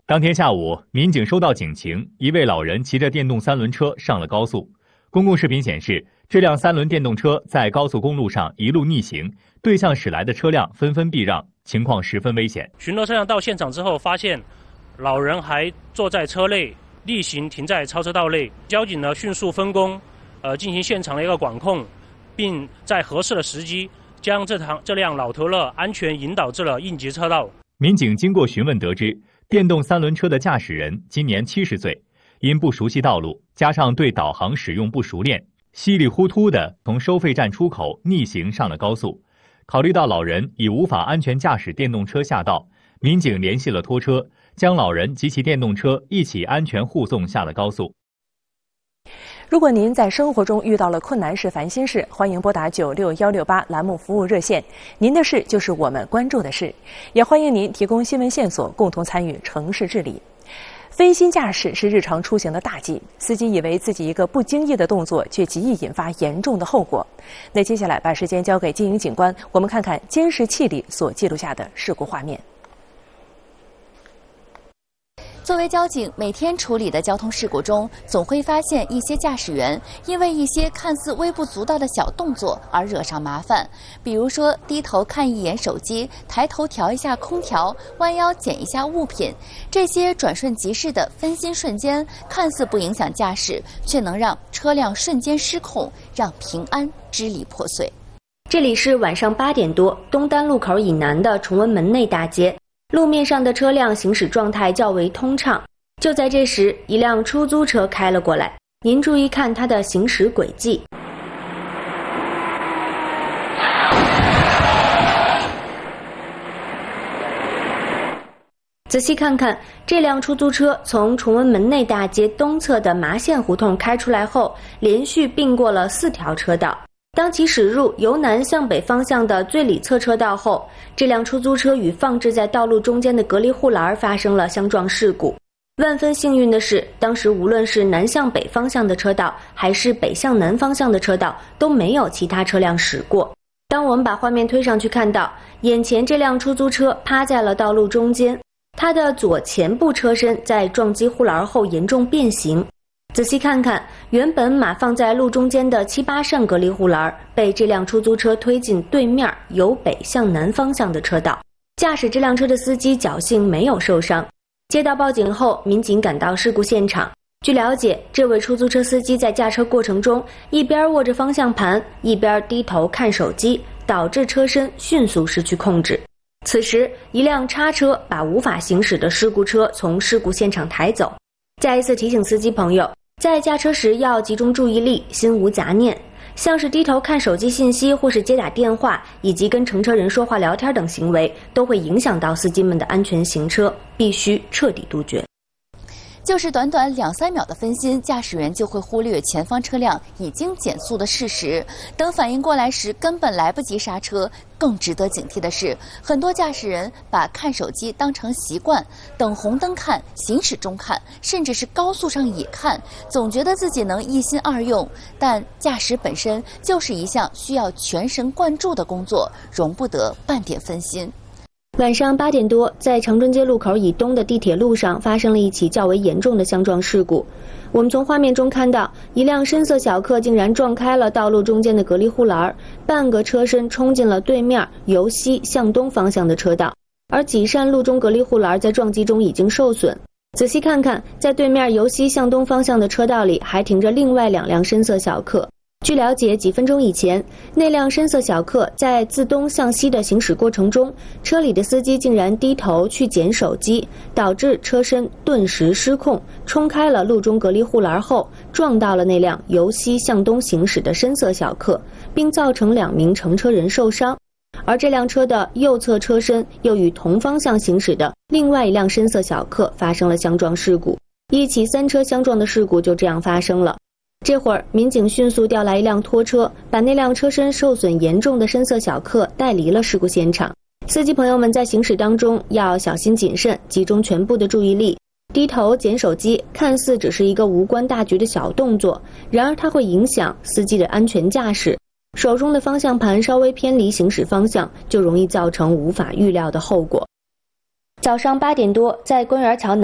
当天下午，民警收到警情，一位老人骑着电动三轮车上了高速。公共视频显示，这辆三轮电动车在高速公路上一路逆行，对向驶来的车辆纷纷避让，情况十分危险。 巡逻车辆到现场之后，发现老人还坐在车内，逆行停在超车道内。交警呢迅速分工，进行现场的一个管控，并在合适的时机将这辆老头乐安全引导至了应急车道。 民警经过询问得知，电动三轮车的驾驶人今年70岁，因不熟悉道路，加上对导航使用不熟练，稀里糊涂地从收费站出口逆行上了高速。考虑到老人已无法安全驾驶电动车下道，民警联系了拖车，将老人及其电动车一起安全护送下了高速。 如果您在生活中遇到了困难事、烦心事，欢迎拨打96168栏目服务热线。您的事就是我们关注的事，也欢迎您提供新闻线索，共同参与城市治理。分心驾驶是日常出行的大忌，司机以为自己一个不经意的动作，却极易引发严重的后果。那接下来把时间交给金营警官，我们看看监视器里所记录下的事故画面。 作为交警，每天处理的交通事故中，总会发现一些驾驶员因为一些看似微不足道的小动作而惹上麻烦，比如说低头看一眼手机，抬头调一下空调，弯腰捡一下物品。这些转瞬即逝的分心瞬间，看似不影响驾驶，却能让车辆瞬间失控，让平安支离破碎。 这里是晚上8点多，东单路口以南的崇文门内大街。路面上的车辆行驶状态较为通畅，就在这时，一辆出租车开了过来。您注意看它的行驶轨迹。仔细看看，这辆出租车从崇文门内大街东侧的麻线胡同开出来后，连续并过了4条车道。当其驶入由南向北方向的最里侧车道后，这辆出租车与放置在道路中间的隔离护栏发生了相撞事故。万分幸运的是，当时无论是南向北方向的车道还是北向南方向的车道都没有其他车辆驶过。当我们把画面推上去，看到眼前这辆出租车趴在了道路中间，它的左前部车身在撞击护栏后严重变形。仔细看看，原本码放在路中间的7、8扇隔离护栏被这辆出租车推进对面由北向南方向的车道。驾驶这辆车的司机侥幸没有受伤。接到报警后，民警赶到事故现场。据了解，这位出租车司机在驾车过程中一边握着方向盘，一边低头看手机，导致车身迅速失去控制。此时，一辆叉车把无法行驶的事故车从事故现场抬走。再一次提醒司机朋友，在驾车时要集中注意力，心无杂念，像是低头看手机信息或是接打电话，以及跟乘车人说话聊天等行为，都会影响到司机们的安全行车，必须彻底杜绝。 就是短短2、3秒的分心，驾驶员就会忽略前方车辆已经减速的事实，等反应过来时根本来不及刹车。更值得警惕的是，很多驾驶人把看手机当成习惯，等红灯看，行驶中看，甚至是高速上也看，总觉得自己能一心二用。但驾驶本身就是一项需要全神贯注的工作，容不得半点分心。 晚上8点多，在长春街路口以东的地铁路上发生了一起较为严重的相撞事故。我们从画面中看到，一辆深色小客竟然撞开了道路中间的隔离护栏，半个车身冲进了对面由西向东方向的车道，而几扇路中隔离护栏在撞击中已经受损。仔细看看，在对面由西向东方向的车道里还停着另外2辆深色小客。据了解，几分钟以前，那辆深色小客在自东向西的行驶过程中，车里的司机竟然低头去捡手机，导致车身顿时失控，冲开了路中隔离护栏后，撞到了那辆由西向东行驶的深色小客，并造成2名乘车人受伤。而这辆车的右侧车身又与同方向行驶的另外一辆深色小客发生了相撞事故，一起3车相撞的事故就这样发生了。这会儿，民警迅速调来一辆拖车，把那辆车身受损严重的深色小客带离了事故现场。司机朋友们在行驶当中要小心谨慎，集中全部的注意力。低头捡手机看似只是一个无关大局的小动作，然而它会影响司机的安全驾驶。手中的方向盘稍微偏离行驶方向，就容易造成无法预料的后果。早上8点多，在官园桥南